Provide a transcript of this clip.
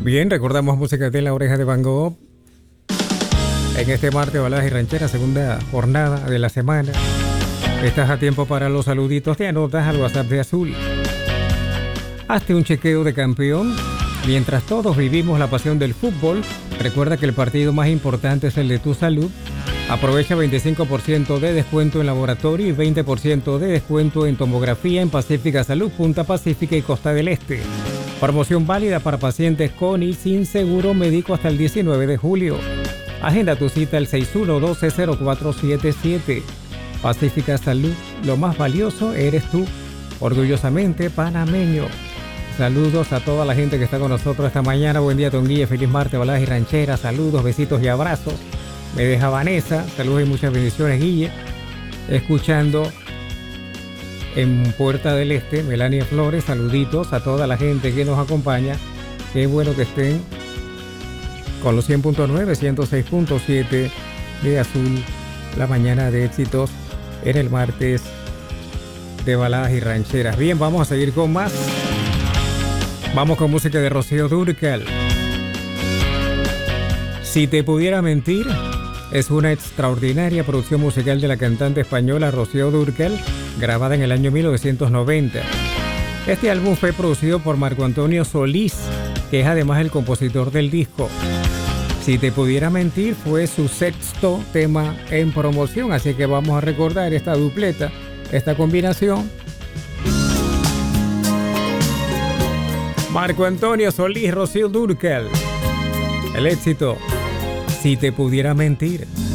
Bien, recordamos música de La Oreja de Van Gogh en este martes Baladas y Rancheras, segunda jornada de la semana. Estás a tiempo para los saluditos. Te anotas al WhatsApp de Azul. Hazte un chequeo de campeón. Mientras todos vivimos la pasión del fútbol, recuerda que el partido más importante es el de tu salud. Aprovecha 25% de descuento en laboratorio y 20% de descuento en tomografía en Pacífica Salud, Punta Pacífica y Costa del Este. Promoción válida para pacientes con y sin seguro médico hasta el 19 de julio. Agenda tu cita al 6112-0477. Pacífica Salud, lo más valioso eres tú. Orgullosamente panameño. Saludos a toda la gente que está con nosotros esta mañana. Buen día, Tonguille. Feliz martes, Baladas y Rancheras. Saludos, besitos y abrazos. Me deja Vanessa. Saludos y muchas bendiciones, Guille. Escuchando en Puerta del Este, Melania Flores. Saluditos a toda la gente que nos acompaña. Qué bueno que estén con los 100.9, 106.7 de Azul. La mañana de éxitos en el martes de Baladas y Rancheras. Bien, vamos a seguir con más. Vamos con música de Rocío Dúrcal. Si te pudiera mentir, es una extraordinaria producción musical de la cantante española Rocío Dúrcal, grabada en el año 1990. Este álbum fue producido por Marco Antonio Solís, que es además el compositor del disco. Si te pudiera mentir fue su sexto tema en promoción, así que vamos a recordar esta dupleta, esta combinación. Marco Antonio Solís, Rocío Dúrcal. El éxito, Si te pudiera mentir.